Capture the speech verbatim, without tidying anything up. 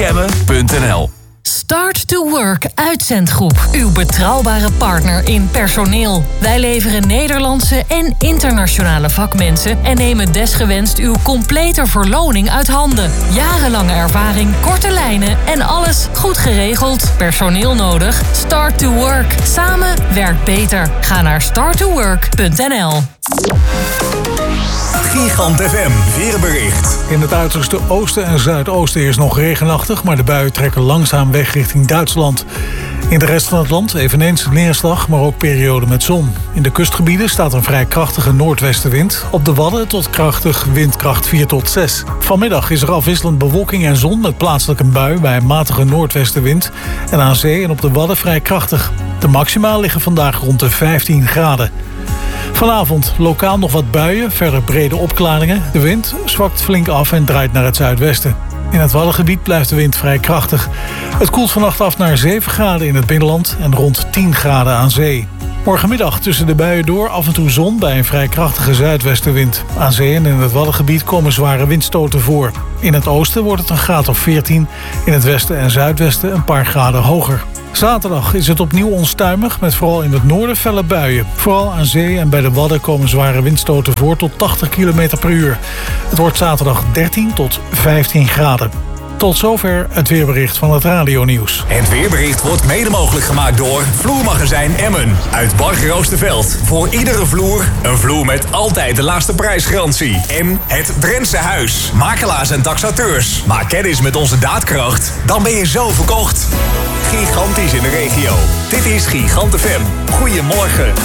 scammen punt n l. Start to Work Uitzendgroep. Uw betrouwbare partner in personeel. Wij leveren Nederlandse en internationale vakmensen en nemen desgewenst uw complete verloning uit handen. Jarenlange ervaring, korte lijnen en alles goed geregeld. Personeel nodig? Start to Work. Samen werkt beter. Ga naar start to work punt n l. Gigant F M, weerbericht. In het uiterste oosten en zuidoosten is nog regenachtig, maar de buien trekken langzaam weg richting Duitsland. In de rest van het land eveneens neerslag, maar ook perioden met zon. In de kustgebieden staat een vrij krachtige noordwestenwind. Op de Wadden tot krachtig windkracht vier tot zes. Vanmiddag is er afwisselend bewolking en zon met plaatselijk een bui bij een matige noordwestenwind. En aan zee en op de Wadden vrij krachtig. De maxima liggen vandaag rond de vijftien graden. Vanavond lokaal nog wat buien, verder brede opklaringen. De wind zwakt flink af en draait naar het zuidwesten. In het Waddengebied blijft de wind vrij krachtig. Het koelt vannacht af naar zeven graden in het binnenland en rond tien graden aan zee. Morgenmiddag tussen de buien door af en toe zon bij een vrij krachtige zuidwestenwind. Aan zee en in het Waddengebied komen zware windstoten voor. In het oosten wordt het een graad of veertien, in het westen en zuidwesten een paar graden hoger. Zaterdag is het opnieuw onstuimig met vooral in het noorden felle buien. Vooral aan zee en bij de Wadden komen zware windstoten voor tot tachtig kilometer per uur. Het wordt zaterdag dertien tot vijftien graden. Tot zover het weerbericht van het radionieuws. Het weerbericht wordt mede mogelijk gemaakt door Vloermagazijn Emmen uit Bargeroosterveld. Voor iedere vloer een vloer met altijd de laagste prijsgarantie. En het Drentse Huis. Makelaars en taxateurs. Maak kennis met onze daadkracht. Dan ben je zo verkocht. Gigantisch in de regio. Dit is Gigant F M. Goedemorgen.